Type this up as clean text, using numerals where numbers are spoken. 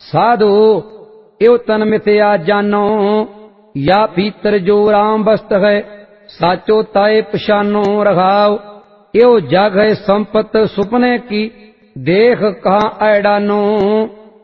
साधु एव तन मिथ्या जानो, या भीतर जो राम वस्त है, साचो ताए पछानो रघाव। एव जग है संपत सुपने की, देख कहाँ ऐडानो।